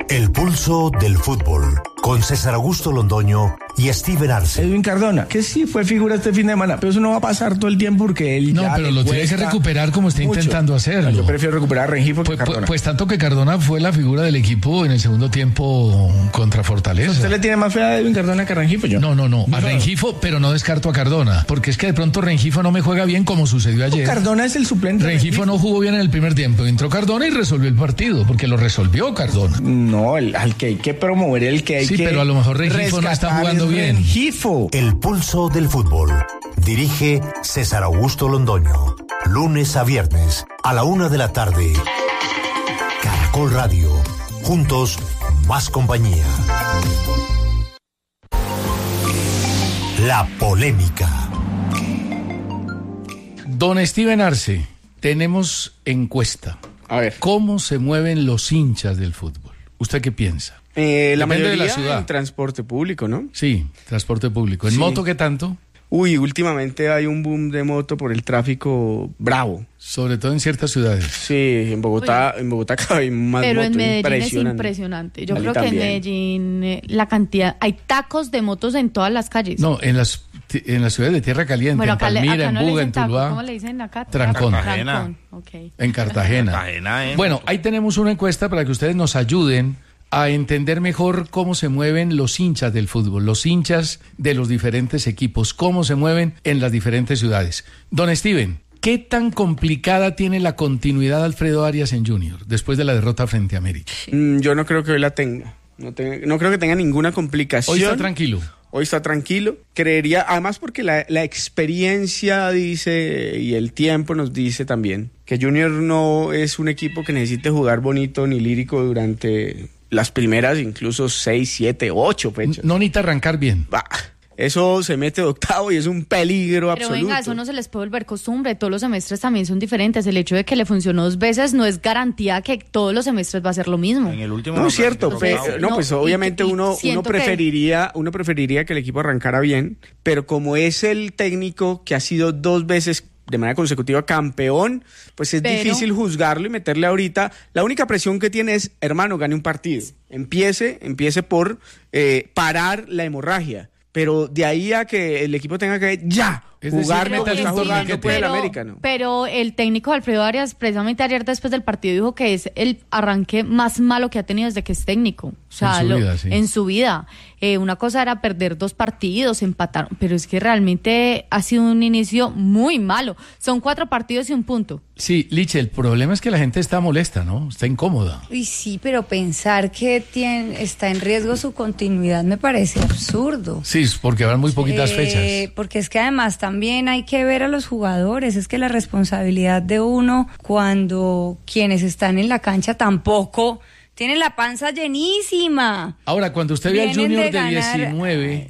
El pulso del fútbol, con César Augusto Londoño y Steven Arce. Edwin Cardona, que sí fue figura este fin de semana, pero eso no va a pasar todo el tiempo porque él ya pero lo tiene que recuperar como está mucho. Intentando hacerlo. Yo prefiero recuperar a Rengifo que Cardona. Pues tanto que Cardona fue la figura del equipo en el segundo tiempo contra Fortaleza. ¿Usted le tiene más fe a Edwin Cardona que a Rengifo? Yo. No, a Rengifo, pero no descarto a Cardona, porque es que de pronto Rengifo no me juega bien como sucedió ayer. Cardona es el suplente. Rengifo no jugó bien en el primer tiempo, entró Cardona y resolvió el partido, porque lo resolvió Cardona. No, al que hay que promover, el que hay que... Sí, pero a lo mejor Rengifo no está jugando bien. Rengifo. El pulso del fútbol. Dirige César Augusto Londoño. Lunes a viernes, a la 1:00 p.m. Caracol Radio. Juntos, más compañía. La polémica. Don Steven Arce, tenemos encuesta. A ver. ¿Cómo se mueven los hinchas del fútbol? ¿Usted qué piensa? La mayoría de la ciudad. en transporte público, ¿no? Sí, transporte público. ¿En moto qué tanto? Uy, últimamente hay un boom de moto por el tráfico bravo. Sobre todo en ciertas ciudades. Sí, en Bogotá cada vez más pero motos. en Medellín es impresionante. Yo creo que en Medellín la cantidad, hay tacos de motos en todas las calles. No, en las ciudades de Tierra Caliente, bueno, en Palmira, acá en no Buga, en Tuluá. ¿Cómo le dicen acá? Trancón. Trancón. Okay. En Cartagena. Bueno, ahí tenemos una encuesta para que ustedes nos ayuden a entender mejor cómo se mueven los hinchas del fútbol, los hinchas de los diferentes equipos, cómo se mueven en las diferentes ciudades. Don Steven, ¿qué tan complicada tiene la continuidad de Alfredo Arias en Junior después de la derrota frente a América? Yo no creo que hoy la tenga. No creo que tenga ninguna complicación. Hoy está tranquilo. Hoy está tranquilo. Creería, además porque la experiencia dice y el tiempo nos dice también que Junior no es un equipo que necesite jugar bonito ni lírico durante las primeras incluso 6, 7, 8 fechas. No necesita arrancar bien. Eso se mete de octavo y es un peligro absoluto. Pero venga, eso no se les puede volver costumbre. Todos los semestres también son diferentes. El hecho de que le funcionó 2 veces no es garantía que todos los semestres va a ser lo mismo. En el último no es cierto. Pues obviamente uno preferiría que el equipo arrancara bien, pero como es el técnico que ha sido 2 veces de manera consecutiva campeón, pues es difícil juzgarlo y meterle ahorita. La única presión que tiene es, hermano, gane un partido. Empiece por parar la hemorragia. Pero de ahí a que el equipo tenga que jugar como está jugando el América, ¿no? Pero el técnico Alfredo Arias, precisamente ayer después del partido, dijo que es el arranque más malo que ha tenido desde que es técnico. O sea, en su vida. Una cosa era perder 2 partidos, empatar, pero es que realmente ha sido un inicio muy malo. Son 4 partidos y 1 punto. Sí, Liche, el problema es que la gente está molesta, ¿no? Está incómoda. Uy, sí, pero pensar que está en riesgo su continuidad me parece absurdo. Sí, porque van muy poquitas fechas. Porque es que además también hay que ver a los jugadores. Es que la responsabilidad de uno cuando quienes están en la cancha tampoco tienen la panza llenísima. Ahora, cuando usted ve al Junior de 19...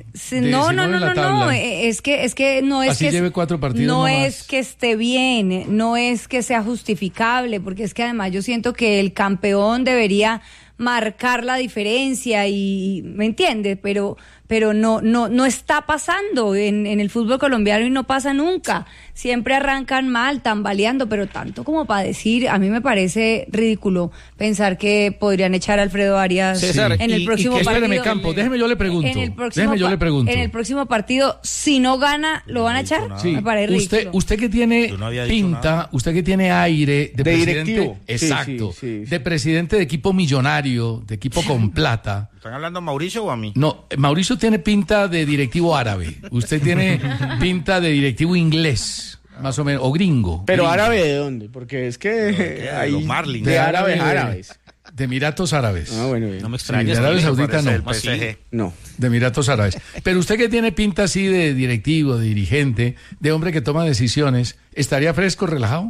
No, es que no es así que lleve 4 partidos no nomás. es que esté bien, no es que sea justificable, porque es que además yo siento que el campeón debería marcar la diferencia y ¿me entiende? Pero no está pasando en el fútbol colombiano y no pasa nunca. Siempre arrancan mal, tambaleando, pero tanto como para decir, a mí me parece ridículo pensar que podrían echar a Alfredo Arias en el próximo partido. Espéreme, Campo, déjeme yo le pregunto. En el próximo partido, si no gana, ¿lo van a echar? Sí. Me parece ridículo. Usted que tiene pinta, usted que tiene aire de presidente, directivo. Exacto, sí. de presidente de equipo millonario, de equipo con plata. ¿Están hablando a Mauricio o a mí? No, Mauricio tiene pinta de directivo árabe. Usted tiene pinta de directivo inglés, más o menos, o gringo. ¿Pero gringo. árabe de dónde? Porque es que hay los Marlins. de árabes. De Emiratos Árabes. Bueno, no me extraña. De Arabia Saudita no. No. De Emiratos Árabes. Pero usted que tiene pinta así de directivo, de dirigente, de hombre que toma decisiones, ¿estaría fresco, relajado?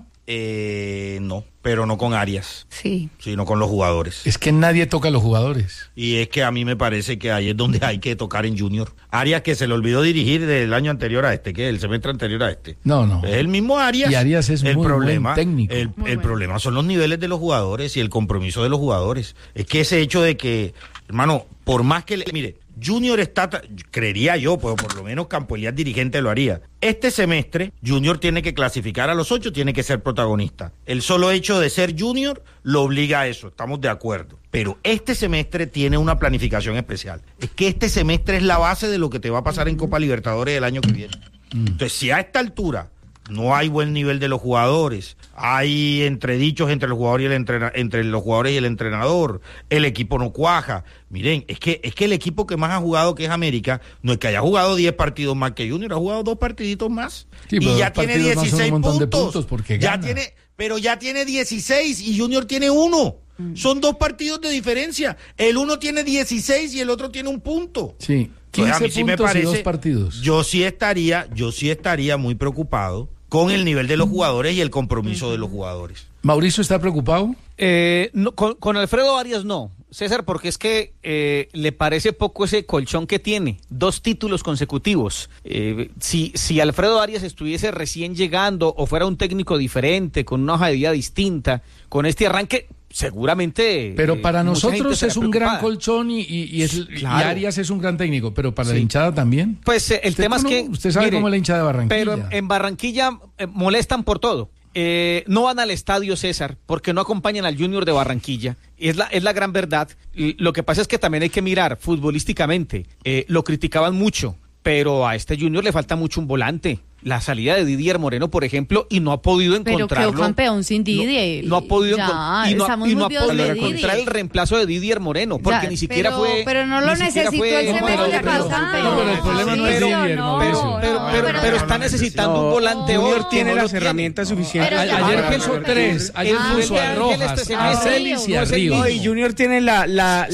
No, pero no con Arias. Sí. Sino con los jugadores. Es que nadie toca a los jugadores. Y es que a mí me parece que ahí es donde hay que tocar en Junior. Arias, que se le olvidó dirigir del año anterior a este, que el semestre anterior a este. No. Es el mismo Arias. Y Arias es muy buen técnico. El problema son los niveles de los jugadores y el compromiso de los jugadores. Es que ese hecho de que, hermano, por más que mire, Junior está, creería yo, pues por lo menos Campo Elías dirigente lo haría. Este semestre, Junior tiene que clasificar a los 8, tiene que ser protagonista. El solo hecho de ser Junior lo obliga a eso, estamos de acuerdo. Pero este semestre tiene una planificación especial. Es que este semestre es la base de lo que te va a pasar en Copa Libertadores el año que viene. Entonces, si a esta altura no hay buen nivel de los jugadores, hay entredichos entre los jugadores y el entrenador, el equipo no cuaja. Miren, es que el equipo que más ha jugado, que es América, no es que haya jugado 10 partidos más que Junior, ha jugado 2 partiditos más. Sí, y ya tiene 16 puntos. Porque ya tiene 16 y Junior tiene 1. Son 2 partidos de diferencia. El uno tiene 16 y el otro tiene 1 punto. Sí, 15 a mí sí me parece, y 2 partidos. Yo sí estaría muy preocupado con el nivel de los jugadores y el compromiso de los jugadores. ¿Mauricio está preocupado? No, con Alfredo Arias no, César, porque es que le parece poco ese colchón que tiene, 2 títulos consecutivos. Si Alfredo Arias estuviese recién llegando o fuera un técnico diferente, con una hoja de vida distinta, con este arranque, seguramente. Pero para nosotros es un gran colchón y Arias es un gran técnico, pero para la hinchada también. Pues el tema es que. Usted sabe cómo es la hinchada de Barranquilla. Pero en Barranquilla molestan por todo. No van al estadio, César, porque no acompañan al Junior de Barranquilla. Es la gran verdad. Lo que pasa es que también hay que mirar futbolísticamente. Lo criticaban mucho, pero a este Junior le falta mucho un volante. La salida de Didier Moreno, por ejemplo, y no ha podido encontrarlo. Pero quedó campeón sin Didier. No ha podido encontrar el reemplazo de Didier Moreno, porque ya, ni siquiera fue. Pero no lo necesitó el semestre pasado. No, pero el problema no es Didier, pero está necesitando un volante. Junior tiene las herramientas suficientes. Ayer puso 3, ayer puso a Rojas, a Celis y a Ríos. Y Junior tiene la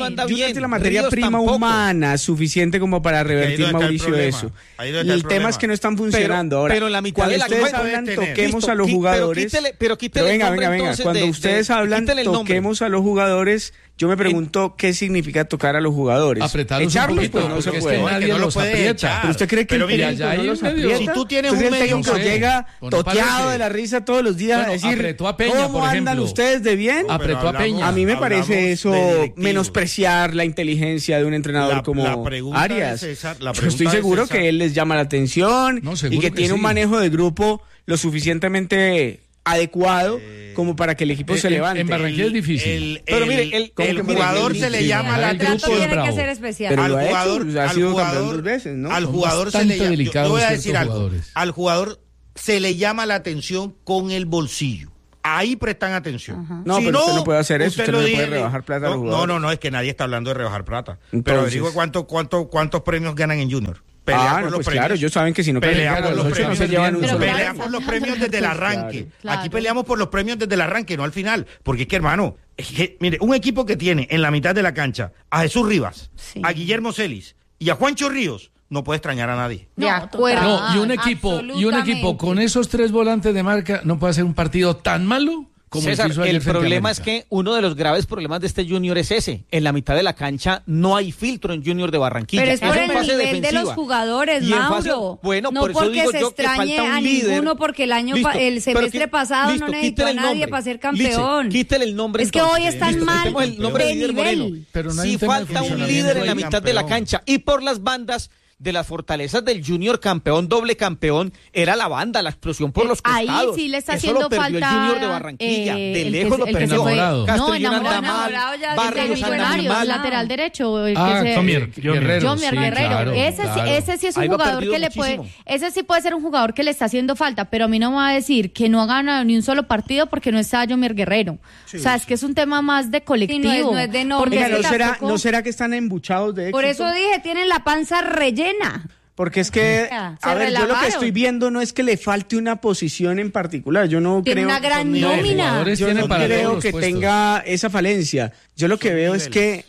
materia prima humana suficiente como para revertir, Mauricio, eso. El tema es que no están funcionando. Ahora, pero en la mitad de la ustedes hablan, toquemos a los jugadores. Pero venga. Cuando ustedes hablan, toquemos a los jugadores. Yo me pregunto qué significa tocar a los jugadores. Apretarlos un poquito, pues no se puede. Es que nadie los aprieta. Pero usted cree que no los aprieta. Si tú tienes un medio que llega toteado de la risa todos los días a decir, apretó a Peña, ¿cómo andan ustedes de bien? Apretó a Peña. A mí me parece eso menospreciar la inteligencia de un entrenador como Arias. Yo estoy seguro que él les llama la atención y que tiene un manejo de grupo lo suficientemente adecuado como para que el equipo se levante. En Barranquilla es difícil. Pero mire, el jugador se le llama la atención. Tiene que ser especial. Pero al jugador ha sido campeón 2 veces, ¿no? Al jugador se le llama. Yo voy a decir algo. Al jugador se le llama la atención con el bolsillo. Ahí prestan atención. No, pero usted no puede hacer eso. Usted no le puede rebajar plata a los jugadores. No, es que nadie está hablando de rebajar plata. Pero digo cuántos premios ganan en Junior. Claro, ellos saben que si no pelean por los premios, no se llevan un solo. Pelean por los premios desde el arranque. Claro. Aquí peleamos por los premios desde el arranque, no al final. Porque es que, hermano, mire, un equipo que tiene en la mitad de la cancha a Jesús Rivas, a Guillermo Celis y a Juancho Ríos, no puede extrañar a nadie. De acuerdo. No, y un equipo con esos 3 volantes de marca no puede hacer un partido tan malo. César, el problema es que uno de los graves problemas de este Junior es ese. En la mitad de la cancha no hay filtro en Junior de Barranquilla. Pero es por el nivel de los jugadores, Mauro. Bueno, no por eso porque digo se yo que extrañe falta un líder. A ninguno porque el semestre pasado no necesitó a nadie para ser campeón. Quítale el nombre. Es que hoy están mal de nivel. Si falta un líder en la mitad de la cancha y por las bandas. De las fortalezas del Junior campeón, doble campeón, era la banda, la explosión por los costados. Ahí sí le está Eso haciendo lo perdió falta. El Junior de Barranquilla, de lejos lo perdió. Enamorado. Castellón anda mal, Barrios anda muy mal. Lateral derecho. Jomier Guerrero. Claro, ese sí es un jugador que le puede, ese sí puede ser un jugador que le está haciendo falta, pero a mí no me va a decir que no ha ganado ni un solo partido porque no está Jomier Guerrero. O sea, es que es un tema más de colectivo. No es de nombre. ¿No será que están embuchados de éxito? Por eso dije, tienen la panza rellena. Porque es que, yo lo que estoy viendo no es que le falte una posición en particular. Yo no tiene creo. Una gran nómina. Yo no creo que tenga esa falencia. Yo lo que veo es que,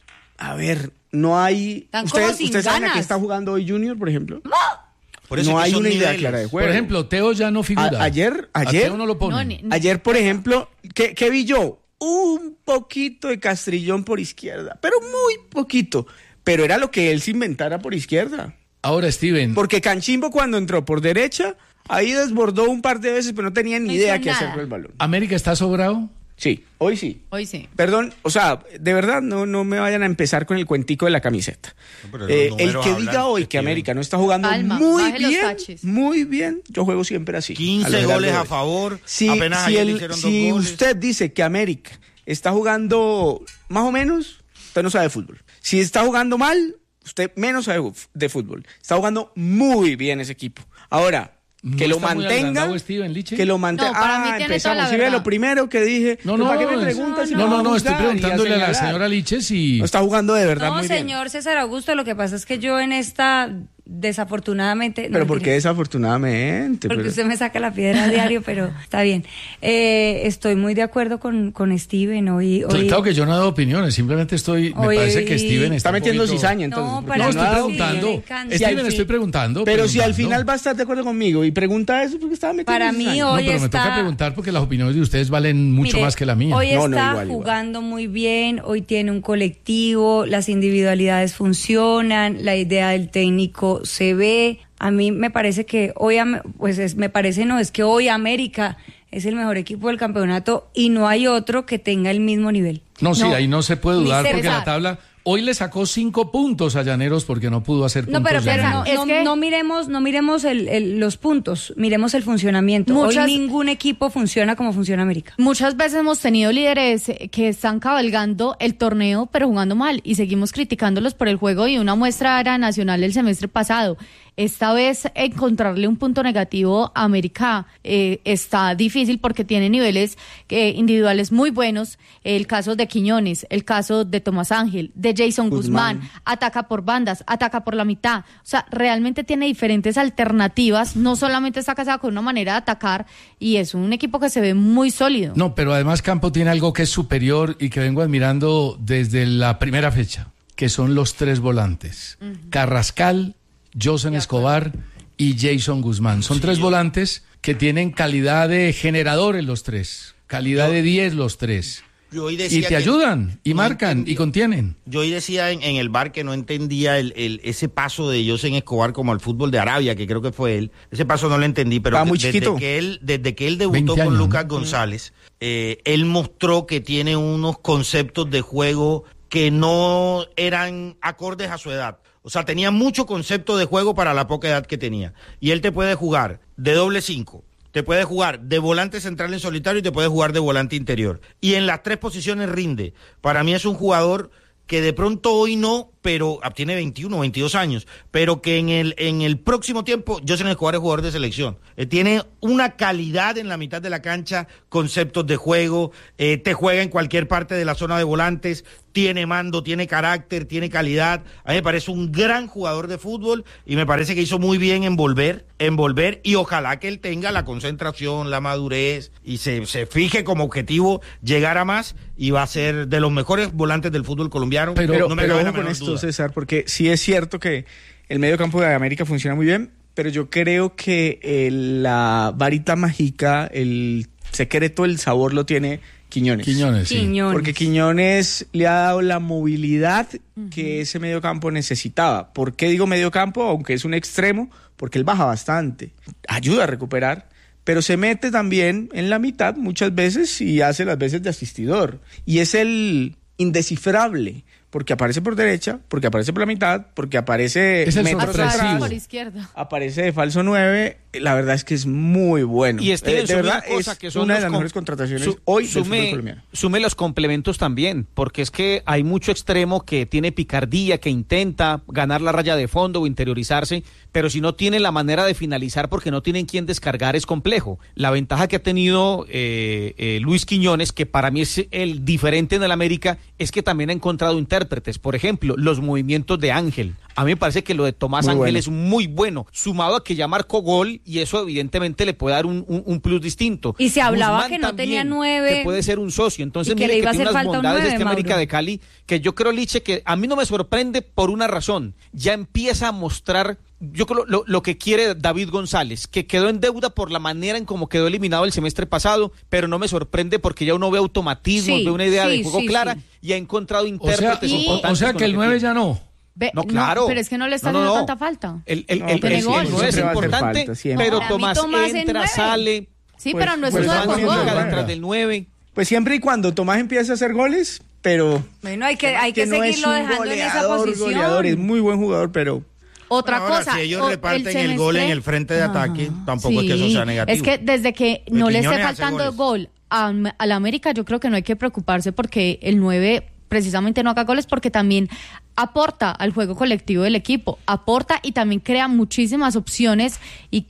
no hay. ¿Ustedes saben a qué está jugando hoy Junior, por ejemplo? No hay una idea clara de juego. Por ejemplo, Teo ya no figura. Ayer Teo no lo pone. Ayer, por ejemplo, ¿qué vi yo? Un poquito de Castrillón por izquierda, pero muy poquito. Pero era lo que él se inventara por izquierda. Ahora, Steven. Porque Canchimbo cuando entró por derecha, ahí desbordó un par de veces, pero no tenía ni idea qué hacer con el balón. ¿América está sobrado? Sí, hoy sí. Hoy sí. Perdón, o sea, de verdad no me vayan a empezar con el cuentico de la camiseta. El que diga hoy que América no está jugando muy bien, yo juego siempre así. 15 goles a favor, apenas ayer le hicieron 2 goles. Si usted dice que América está jugando más o menos, usted no sabe de fútbol. Si está jugando mal, usted menos sabe de fútbol. Está jugando muy bien ese equipo. Ahora, que lo mantenga, que lo mantenga. No, para mí tiene empezamos. Toda la si ve verdad. lo primero que dije. ¿Para qué me preguntas? No, estoy preguntándole a la señora Liche si... No está jugando de verdad muy bien. No, señor César Augusto, lo que pasa es que yo en esta... desafortunadamente... ¿Pero por qué desafortunadamente? Porque usted me saca la piedra a diario, pero está bien. Estoy muy de acuerdo con Steven. Hoy claro que yo no he dado opiniones, simplemente me parece que Steven está metiendo cizaña, entonces. No, estoy preguntando. Steven, estoy preguntando. Pero si al final va a estar de acuerdo conmigo y pregunta eso porque estaba metiendo para cizaña. mí hoy pero me toca preguntar porque las opiniones de ustedes valen mucho más que la mía. Hoy está jugando muy bien, hoy tiene un colectivo, las individualidades funcionan, la idea del técnico se ve. A mí me parece que hoy, es que hoy América es el mejor equipo del campeonato y no hay otro que tenga el mismo nivel. No, sí, ahí no se puede dudar porque la tabla... Hoy le sacó 5 puntos a Llaneros porque no pudo hacer puntos. No miremos los puntos, miremos el funcionamiento. Hoy ningún equipo funciona como funciona América. Muchas veces hemos tenido líderes que están cabalgando el torneo pero jugando mal y seguimos criticándolos por el juego, y una muestra era Nacional el semestre pasado. Esta vez encontrarle un punto negativo a América está difícil porque tiene niveles individuales muy buenos. El caso de Quiñones, el caso de Tomás Ángel, de Jason Guzmán, ataca por bandas, ataca por la mitad. O sea, realmente tiene diferentes alternativas, no solamente está casado con una manera de atacar, y es un equipo que se ve muy sólido. No, pero además Campo tiene algo que es superior y que vengo admirando desde la primera fecha, que son los 3 volantes. Carrascal, Josen Escobar y Jason Guzmán. Son 3 volantes que tienen calidad de generador en los 3, calidad de 10 los 3. Y te ayudan, y marcan, y contienen. Yo hoy decía en el bar que no entendía ese paso de Josen Escobar como al fútbol de Arabia, que creo que fue él. Ese paso no lo entendí, pero desde que él debutó con Lucas González, él mostró que tiene unos conceptos de juego que no eran acordes a su edad. O sea, tenía mucho concepto de juego para la poca edad que tenía. Y él te puede jugar de doble 5, te puede jugar de volante central en solitario y te puede jugar de volante interior. Y en las 3 posiciones rinde. Para mí es un jugador que de pronto hoy no, pero tiene 21, 22 años, pero que en el próximo tiempo, Josen Escobar es jugador de selección. Tiene una calidad en la mitad de la cancha, conceptos de juego, te juega en cualquier parte de la zona de volantes, tiene mando, tiene carácter, tiene calidad. A mí me parece un gran jugador de fútbol y me parece que hizo muy bien en volver, y ojalá que él tenga la concentración, la madurez y se fije como objetivo llegar a más, y va a ser de los mejores volantes del fútbol colombiano. Pero no me cabe la con menor esto, duda. César, porque sí es cierto que el medio campo de América funciona muy bien, pero yo creo que la varita mágica, el secreto, el sabor lo tiene Quiñones. Sí. Porque Quiñones le ha dado la movilidad que ese medio campo necesitaba. ¿Por qué digo medio campo? Aunque es un extremo, porque él baja bastante, ayuda a recuperar, pero se mete también en la mitad muchas veces y hace las veces de asistidor. Y es el indescifrable, porque aparece por derecha, porque aparece por la mitad, porque aparece por izquierda, aparece de falso 9. La verdad es que es muy bueno. Y de verdad es una de las mejores contrataciones hoy del fútbol colombiano. Sume los complementos también, porque es que hay mucho extremo que tiene picardía, que intenta ganar la raya de fondo o interiorizarse, pero si no tiene la manera de finalizar porque no tienen quien descargar, es complejo. La ventaja que ha tenido Luis Quiñones, que para mí es el diferente en el América, es que también ha encontrado intérpretes. Por ejemplo, los movimientos de Ángel. A mí me parece que lo de Tomás Ángel es muy bueno, sumado a que ya marcó gol, y eso evidentemente le puede dar un plus distinto. Y se hablaba Guzmán que no tenía 9. Que puede ser un socio. Entonces, mire que tiene unas bondades 9, América de Cali, que yo creo, Liche, que a mí no me sorprende por una razón. Ya empieza a mostrar, yo creo, lo que quiere David González, que quedó en deuda por la manera en cómo quedó eliminado el semestre pasado, pero no me sorprende porque ya uno ve automatismos, ve una idea de juego clara, y ha encontrado intérpretes importantes. O sea que el 9 ya no. No, claro. Pero es que no le está haciendo tanta falta. El 9 es importante, pero Tomás entra, sale. Sí, pero no es un 9 por gol. Detrás del 9. Pues siempre y cuando Tomás empiece a hacer goles, pero... Bueno, hay que seguirlo dejando goleador, en esa posición. Goleador, es muy buen jugador, pero... Otra ahora, cosa. si ellos reparten el gol en el frente de ataque, tampoco es que eso sea negativo. Es que desde que no le esté Quiñones faltando gol a la América, yo creo que no hay que preocuparse porque el 9 precisamente no haga goles, porque también aporta al juego colectivo del equipo, aporta y también crea muchísimas opciones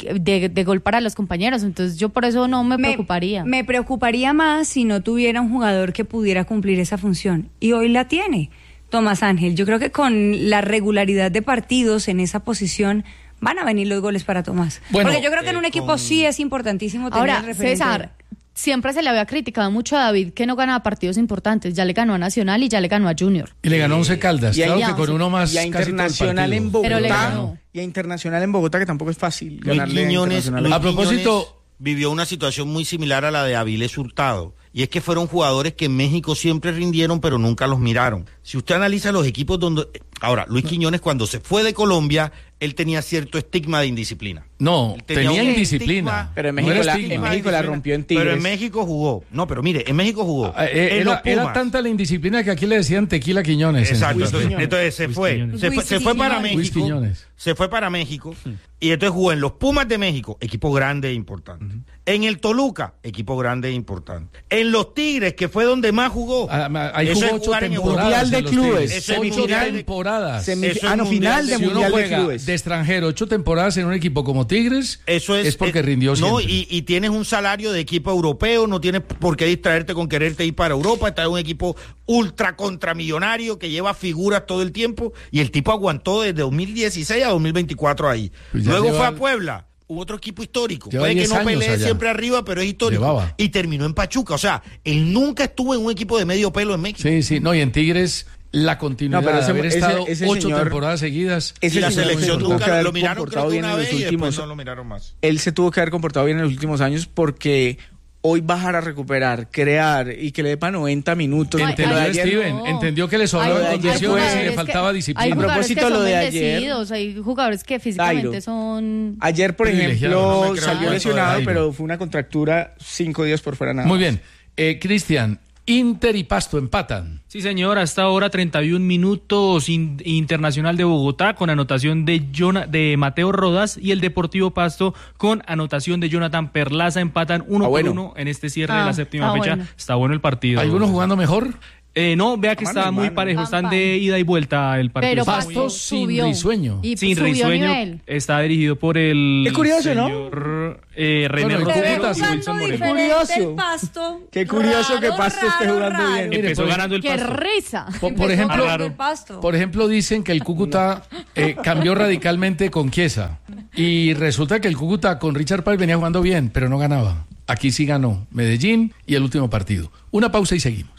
de gol para los compañeros. Entonces yo por eso no me preocuparía. Me preocuparía más si no tuviera un jugador que pudiera cumplir esa función. Y hoy la tiene Tomás Ángel. Yo creo que con la regularidad de partidos en esa posición van a venir los goles para Tomás. Bueno, porque yo creo que en un equipo sí es importantísimo tener ahora, el referente. César, siempre se le había criticado mucho a David que no ganaba partidos importantes. Ya le ganó a Nacional y ya le ganó a Junior. Y le ganó a Once Caldas, claro que con uno más. Y a Internacional en Bogotá. Pero le ganó. Y a Internacional en Bogotá, que tampoco es fácil Luis ganarle Quiñones, a propósito, vivió una situación muy similar a la de Avilés Hurtado. Y es que fueron jugadores que en México siempre rindieron, pero nunca los miraron. Si usted analiza los equipos donde... Ahora, Luis Quiñones, cuando se fue de Colombia, él tenía cierto estigma de indisciplina. No, tenía indisciplina. Pero en México la rompió en Tigres. Pero en México jugó. No, pero mire, en México jugó. Era tanta la indisciplina que aquí le decían Tequila Quiñones. Exacto. Entonces se fue para México. Se fue para México. Y entonces jugó en los Pumas de México, equipo grande e importante. En el Toluca, equipo grande e importante. En los Tigres, que fue donde más jugó. Ahí jugó 8 temporadas. Mundial de clubes. 8 temporadas. Final de Mundial de clubes. De extranjero, 8 temporadas en un equipo como Tigres, eso es porque rindió siempre. No, y tienes un salario de equipo europeo, no tienes por qué distraerte con quererte ir para Europa, estás en un equipo ultra contramillonario que lleva figuras todo el tiempo, y el tipo aguantó desde 2016 a 2024 ahí. Pues luego fue a Puebla, otro equipo histórico. Puede que no pelee siempre arriba, pero es histórico. Y terminó en Pachuca. O sea, él nunca estuvo en un equipo de medio pelo en México. Sí, no, y en Tigres la continuidad de haber estado 8 temporadas seguidas. Y la selección nunca lo miraron, creo que una vez, y después no lo miraron más. Él se tuvo que haber comportado bien en los últimos años, porque hoy bajar a recuperar, crear y que le dé para 90 minutos. Entendió que le sobraban condiciones y le faltaba disciplina. A propósito de lo de ayer, hay jugadores que físicamente son... Ayer, por ejemplo, salió lesionado, pero fue una contractura 5 días por fuera nada. Muy bien. Cristian, Inter y Pasto empatan. Sí, señor, hasta ahora 31 minutos. Internacional de Bogotá con anotación de Mateo Rodas, y el Deportivo Pasto con anotación de Jonathan Perlaza. Empatan 1-1 en este cierre de la séptima fecha. Bueno. Está bueno el partido. ¿Algunos jugando mejor? No, vea que está muy parejo, están de ida y vuelta el partido. Pero Pasto sin Risueño. Sin Risueño, está dirigido por el... Qué curioso, señor, René Rotero y Wilson Moreno. Qué curioso que Pasto esté jugando bien. Empezó ganando el Pasto. ¡Qué risa! Por ejemplo, dicen que el Cúcuta cambió radicalmente con Chiesa. Y resulta que el Cúcuta con Richard Páez venía jugando bien, pero no ganaba. Aquí sí ganó Medellín y el último partido. Una pausa y seguimos.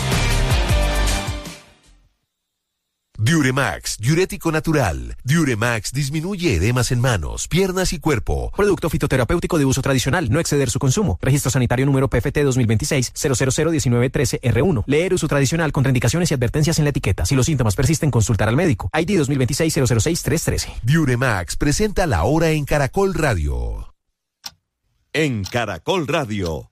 Diuremax, diurético natural. Diuremax disminuye edemas en manos, piernas y cuerpo. Producto fitoterapéutico de uso tradicional, no exceder su consumo. Registro sanitario número PFT 2026-0001913-R1. Leer uso tradicional, contraindicaciones y advertencias en la etiqueta. Si los síntomas persisten, consultar al médico. ID 2026-006-313. Diuremax presenta La Hora en Caracol Radio. En Caracol Radio,